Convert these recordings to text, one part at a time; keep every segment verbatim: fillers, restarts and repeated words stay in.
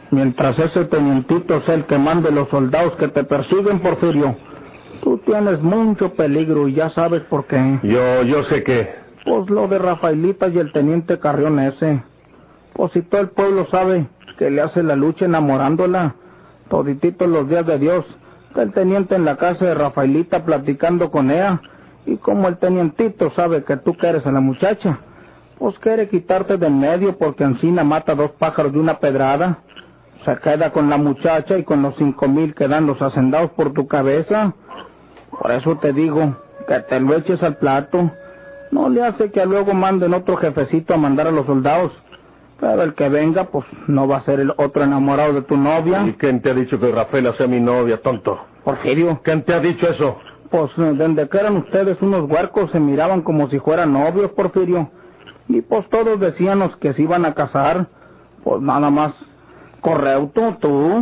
Mientras ese tenientito sea el que mande los soldados que te persiguen, Porfirio, tú tienes mucho peligro y ya sabes por qué. Yo, yo sé qué. Pues lo de Rafaelita y el teniente Carrión ese. Pues si todo el pueblo sabe que le hace la lucha enamorándola, todititos los días de Dios, que el teniente en la casa de Rafaelita platicando con ella, y como el tenientito sabe que tú quieres a la muchacha, pues quiere quitarte de en medio porque encina mata dos pájaros de una pedrada. Se queda con la muchacha y con los cinco mil que dan los hacendados por tu cabeza. Por eso te digo, que te lo eches al plato. No le hace que luego manden otro jefecito a mandar a los soldados. Pero el que venga, pues no va a ser el otro enamorado de tu novia. ¿Y quién te ha dicho que Rafaela sea mi novia, tonto? Porfirio. ¿Quién te ha dicho eso? Pues desde que eran ustedes unos huercos se miraban como si fueran novios, Porfirio. Y pues todos decíamos que se iban a casar. Pues nada más. Correcto, tú.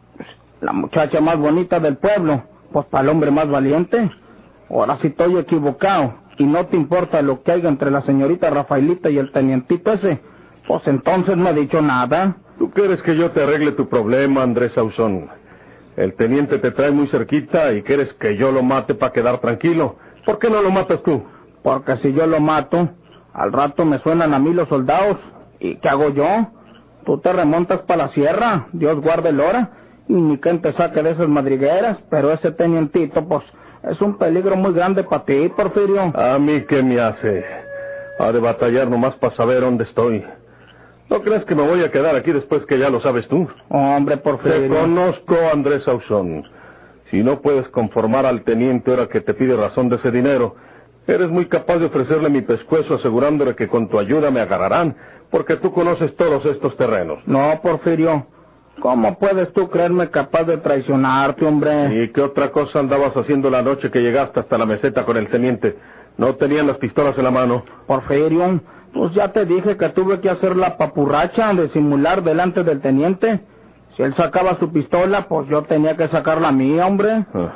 La muchacha más bonita del pueblo. Pues para el hombre más valiente. Ahora sí estoy equivocado. Y no te importa lo que haya entre la señorita Rafaelita y el tenientito ese. Pues entonces no he dicho nada. ¿Tú quieres que yo te arregle tu problema, Andrés Sauzón? El teniente te trae muy cerquita y quieres que yo lo mate para quedar tranquilo. ¿Por qué no lo matas tú? Porque si yo lo mato, al rato me suenan a mí los soldados. ¿Y qué hago yo? Tú te remontas para la sierra, Dios guarde el hora, y ni quien te saque de esas madrigueras, pero ese tenientito, pues, es un peligro muy grande para ti, Porfirio. ¿A mí qué me hace? Ha de batallar nomás para saber dónde estoy. ¿No crees que me voy a quedar aquí después que ya lo sabes tú? Hombre, Porfirio. Te conozco, Andrés Sauzón. Si no puedes conformar al teniente ahora que te pide razón de ese dinero, eres muy capaz de ofrecerle mi pescuezo asegurándole que con tu ayuda me agarrarán, porque tú conoces todos estos terrenos. No, Porfirio. ¿Cómo puedes tú creerme capaz de traicionarte, hombre? ¿Y qué otra cosa andabas haciendo la noche que llegaste hasta la meseta con el teniente? ¿No tenían las pistolas en la mano? Porfirio, pues ya te dije que tuve que hacer la papurracha de simular delante del teniente. Si él sacaba su pistola, pues yo tenía que sacar la mía, hombre. Ah,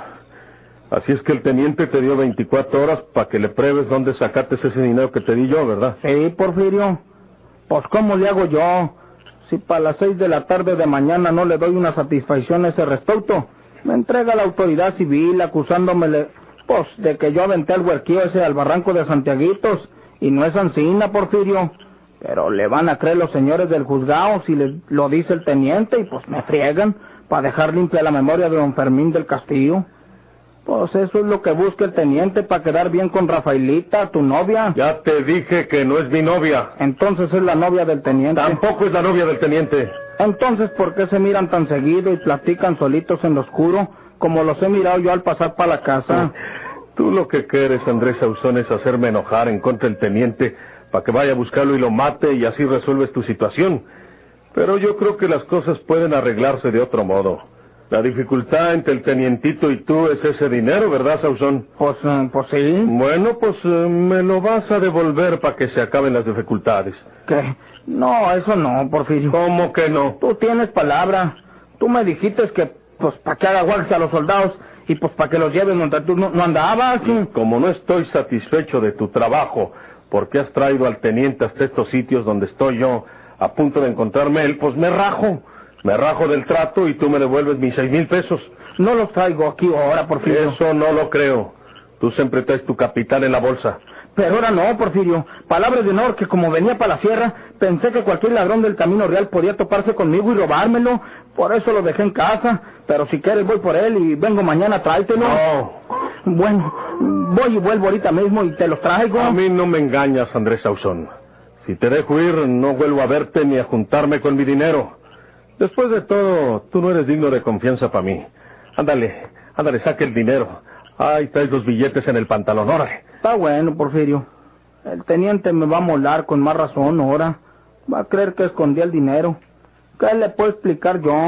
así es que el teniente te dio veinticuatro horas para que le pruebes dónde sacaste ese dinero que te di yo, ¿verdad? Sí, Porfirio. Pues ¿cómo le hago yo? Si para las seis de la tarde de mañana no le doy una satisfacción a ese respecto, me entrega la autoridad civil acusándome, pues, de que yo aventé al huerquío ese al barranco de Santiaguitos, y no es ansina, Porfirio. Pero le van a creer los señores del juzgado si les lo dice el teniente, y pues me friegan para dejar limpia la memoria de don Fermín del Castillo. Pues eso es lo que busca el teniente para quedar bien con Rafaelita, tu novia. Ya te dije que no es mi novia. Entonces es la novia del teniente. Tampoco es la novia del teniente. Entonces, ¿por qué se miran tan seguido y platican solitos en lo oscuro, como los he mirado yo al pasar para la casa? Tú lo que quieres, Andrés Sauzón, es hacerme enojar en contra del teniente para que vaya a buscarlo y lo mate y así resuelves tu situación. Pero yo creo que las cosas pueden arreglarse de otro modo. La dificultad entre el tenientito y tú es ese dinero, ¿verdad, Sauzón? Pues, uh, pues sí. Bueno, pues uh, me lo vas a devolver para que se acaben las dificultades. ¿Qué? No, eso no, Porfirio. ¿Cómo que no? Tú tienes palabra. Tú me dijiste que, pues, para que haga guardia a los soldados y pues para que los lleven donde tú no, no andabas. Y como no estoy satisfecho de tu trabajo, porque has traído al teniente hasta estos sitios donde estoy yo, a punto de encontrarme él, pues me rajo. Me rajo del trato y tú me devuelves mis seis mil pesos. No los traigo aquí ahora, Porfirio. Eso no lo creo. Tú siempre traes tu capital en la bolsa. Pero ahora no, Porfirio. Palabras de honor que como venía para la sierra, pensé que cualquier ladrón del Camino Real podía toparse conmigo y robármelo. Por eso lo dejé en casa. Pero si quieres voy por él y vengo mañana a traértelo. No. Bueno, voy y vuelvo ahorita mismo y te los traigo. A mí no me engañas, Andrés Sauzón. Si te dejo ir, no vuelvo a verte ni a juntarme con mi dinero. Después de todo, tú no eres digno de confianza para mí. Ándale, ándale, saque el dinero. Ahí traes los billetes en el pantalón, órale. Está bueno, Porfirio. El teniente me va a molar con más razón ahora. Va a creer que escondí el dinero. ¿Qué le puedo explicar yo?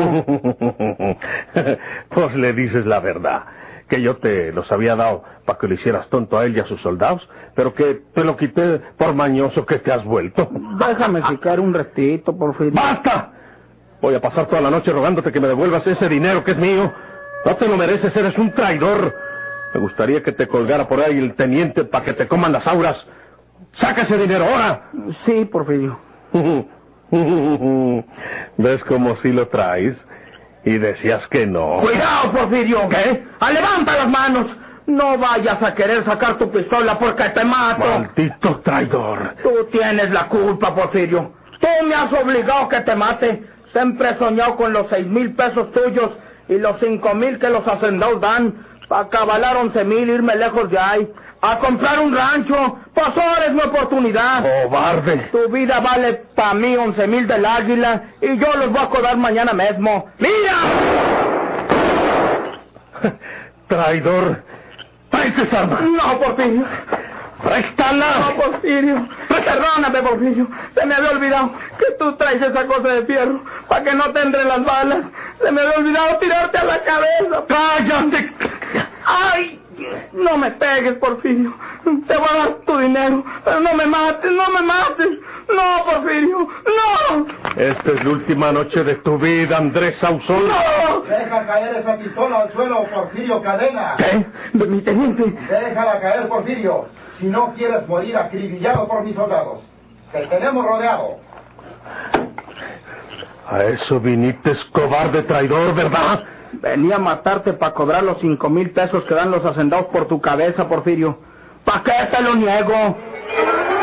Pues le dices la verdad. Que yo te los había dado para que lo hicieras tonto a él y a sus soldados, pero que te lo quité por mañoso que te has vuelto. Déjame picar un restito, Porfirio. ¡Basta! Voy a pasar toda la noche rogándote que me devuelvas ese dinero que es mío. No te lo mereces, eres un traidor. Me gustaría que te colgara por ahí el teniente para que te coman las auras. ¡Saca ese dinero ahora! Sí, Porfirio. ¿Ves cómo sí lo traes? Y decías que no. ¡Cuidado, Porfirio! ¿Qué? ¡Ah, levanta las manos! No vayas a querer sacar tu pistola porque te mato. ¡Maldito traidor! Tú tienes la culpa, Porfirio. Tú me has obligado que te mate. Siempre he soñado con los seis mil pesos tuyos y los cinco mil que los hacendados dan para cabalar once mil, irme lejos de ahí, a comprar un rancho. Pues ahora es mi oportunidad. ¡Cobarde! Tu vida vale para mí once mil del águila y yo los voy a cobrar mañana mismo. ¡Mira! ¡Traidor! ¡Traes esa arma! No, Porfirio. ¡Préstala! No, Porfirio. Perdóname, Porfirio. Se me había olvidado que tú traes esa cosa de fierro para que no te entren las balas. Se me había olvidado tirarte a la cabeza. ¡Cállate! ¡Ay! No me pegues, Porfirio. Te voy a dar tu dinero, pero no me mates, no me mates. No, Porfirio, no. Esta es la última noche de tu vida, Andrés Sauzón. ¡No! Deja caer esa pistola al suelo, Porfirio Cadena. ¿Qué? Mi teniente. Déjala caer, Porfirio. Si no quieres morir acribillado por mis soldados. Te tenemos rodeado. A eso viniste, cobarde traidor, ¿verdad? Venía a matarte para cobrar los cinco mil pesos que dan los hacendados por tu cabeza, Porfirio. ¿Para qué te lo niego?